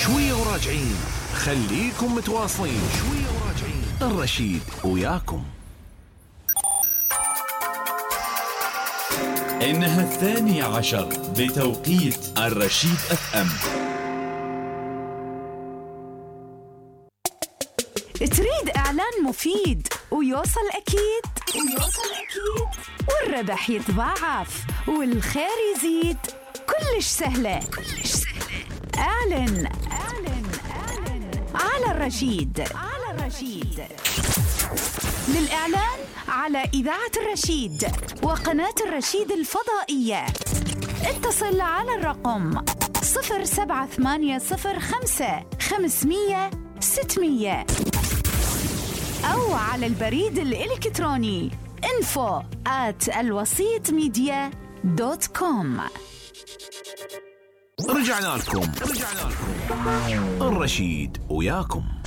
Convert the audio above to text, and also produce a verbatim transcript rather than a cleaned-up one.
شوية وراجعين، خليكم متواصلين. شوية وراجعين، الرشيد وياكم. إنها الثانية عشر بتوقيت الرشيد اف ام. تريد إعلان مفيد ويوصل أكيد ويوصل أكيد والربح يتضاعف والخير يزيد؟ كلش سهلة كلش سهلة. أعلن أعلن أعلن على الرشيد على الرشيد. للإعلان على إذاعة الرشيد وقناة الرشيد الفضائية اتصل على الرقم صفر سبعة ثمانية صفر خمسة خمسمية ستمية أو على البريد الإلكتروني info at الوسيط ميديا دوت كوم. رجعنا لكم رجعنا لكم الرشيد وياكم.